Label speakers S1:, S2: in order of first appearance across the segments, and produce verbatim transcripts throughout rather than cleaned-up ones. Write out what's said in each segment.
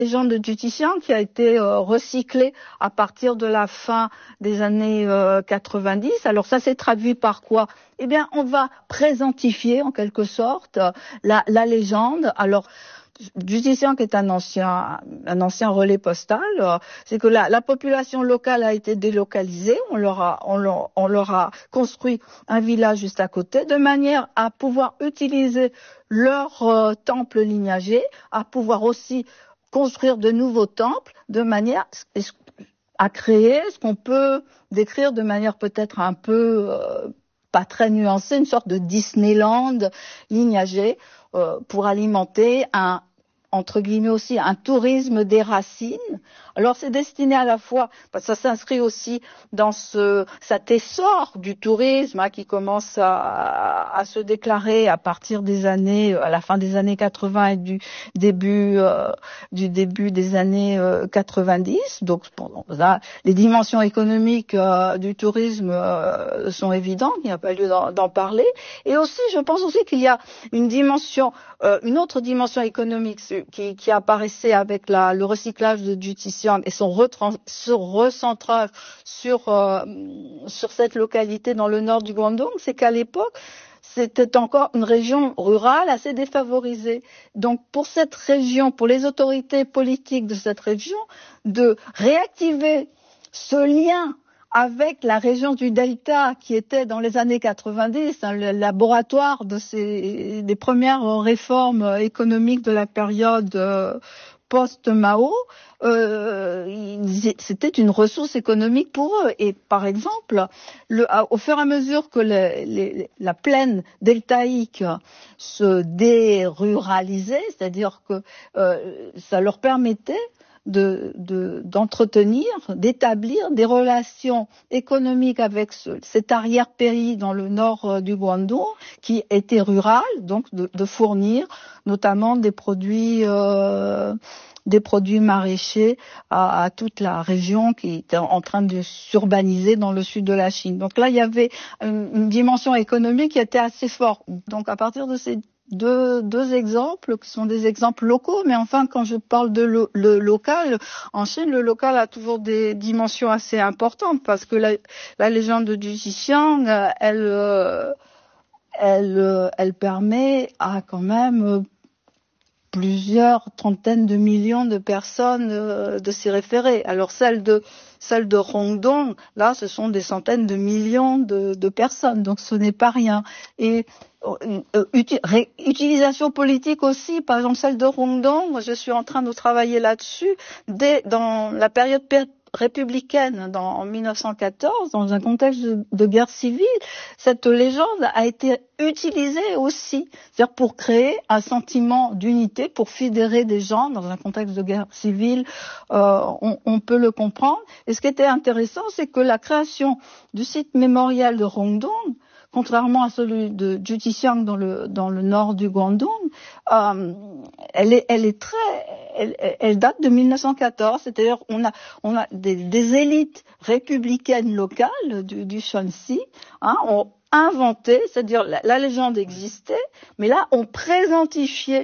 S1: légende de Djuticiang qui a été euh, recyclée à partir de la fin des années euh, quatre-vingt-dix. Alors ça s'est traduit par quoi? Eh bien, on va présentifier en quelque sorte la, la légende. Alors, Djuticiang est un ancien, un ancien relais postal. C'est que la, la population locale a été délocalisée. On leur a, on leur, on leur a construit un village juste à côté, de manière à pouvoir utiliser leur euh, temple lignagé, à pouvoir aussi construire de nouveaux temples, de manière à créer ce qu'on peut décrire de manière peut-être un peu euh, pas très nuancée, une sorte de Disneyland lignagé euh, pour alimenter un entre guillemets aussi un tourisme des racines. Alors c'est destiné à la fois, parce que ça s'inscrit aussi dans ce cet essor du tourisme hein, qui commence à, à se déclarer à partir des années, à la fin des années quatre-vingts et du début euh, du début des années euh, quatre-vingt-dix. Donc bon, là, les dimensions économiques euh, du tourisme euh, sont évidentes, il n'y a pas lieu d'en, d'en parler. Et aussi, je pense aussi qu'il y a une dimension, euh, une autre dimension économique Qui, qui apparaissait avec la, le recyclage de Djuticiang et son, retrans, son recentrage sur, euh, sur cette localité dans le nord du Guangdong, c'est qu'à l'époque, c'était encore une région rurale assez défavorisée. Donc pour cette région, pour les autorités politiques de cette région, de réactiver ce lien avec la région du Delta qui était dans les années quatre-vingt-dix, hein, le laboratoire de ces, des premières réformes économiques de la période euh, post-Mao, euh, c'était une ressource économique pour eux. Et par exemple, le, au fur et à mesure que les, les, la plaine deltaïque se déruralisait, c'est-à-dire que euh, ça leur permettait De, de, d'entretenir, d'établir des relations économiques avec ce, cet arrière-pays dans le nord euh, du Guangdong qui était rural, donc de, de fournir notamment des produits, euh, des produits maraîchers à, à toute la région qui était en train de s'urbaniser dans le sud de la Chine. Donc là, il y avait une, une dimension économique qui était assez forte. Donc à partir de ces Deux, deux exemples qui sont des exemples locaux, mais enfin quand je parle de lo, le local, en Chine le local a toujours des dimensions assez importantes parce que la, la légende de Djuticiang, elle, elle, elle permet à quand même plusieurs trentaines de millions de personnes de s'y référer. Alors celle de celle de Rongdong, là, ce sont des centaines de millions de, de personnes, donc ce n'est pas rien. Et euh, uti- ré- utilisation politique aussi, par exemple celle de Rongdong, je suis en train de travailler là-dessus dès dans la période per- républicaine dans, en mille neuf cent quatorze, dans un contexte de, de guerre civile, cette légende a été utilisée aussi, c'est-à-dire pour créer un sentiment d'unité, pour fédérer des gens dans un contexte de guerre civile, euh, on, on peut le comprendre. Et ce qui était intéressant, c'est que la création du site mémorial de Rongdong, contrairement à celui de Djuticiang dans le dans le nord du Guangdong, euh, elle est elle est très elle, elle date de mille neuf cent quatorze, c'est-à-dire on a on a des, des élites républicaines locales du, du Shanxi, hein, ont inventé, c'est-à-dire la, la légende existait, mais là on présentifiait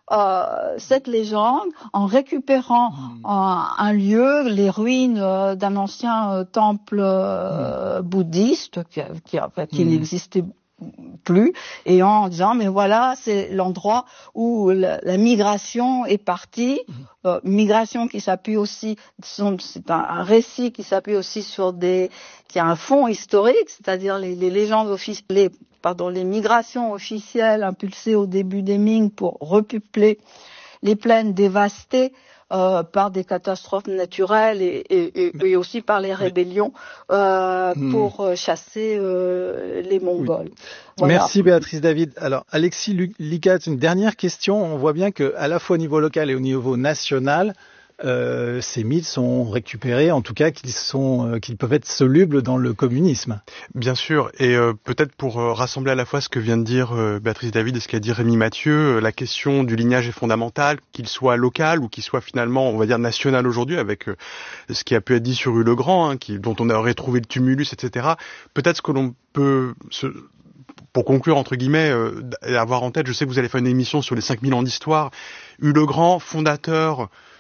S1: Euh, cette légende en récupérant mmh. un, un lieu, les ruines euh, d'un ancien euh, temple euh, mmh. bouddhiste qui, qui, qui mmh. n'existait plus, et en disant mais voilà c'est l'endroit où la, la migration est partie, mmh. euh, migration qui s'appuie aussi, c'est un, un récit qui s'appuie aussi sur des, qui a un fond historique, c'est-à-dire les, les légendes officielles, pardon, les migrations officielles impulsées au début des Ming pour repeupler les plaines dévastées euh, par des catastrophes naturelles et, et, et, et aussi par les rébellions euh, mmh. pour euh, chasser euh, les Mongols.
S2: Oui.
S1: Voilà.
S2: Merci Béatrice David. Alors Alexis Licat, une dernière question. On voit bien que à la fois au niveau local et au niveau national, Euh, ces mythes sont récupérés, en tout cas qu'ils sont, euh, qu'ils peuvent être solubles dans le communisme.
S3: Bien sûr, et euh, peut-être pour euh, rassembler à la fois ce que vient de dire euh, Béatrice David et ce qu'a dit Rémi Mathieu, euh, la question du lignage est fondamentale, qu'il soit local ou qu'il soit finalement, on va dire, national aujourd'hui, avec euh, ce qui a pu être dit sur Hugh le Grand, hein, qui, dont on aurait trouvé le tumulus, et cetera. Peut-être ce que l'on peut... Se, pour conclure, entre guillemets, euh, avoir en tête, je sais que vous allez faire une émission sur les cinq mille ans d'histoire, Hugh le Grand, fondateur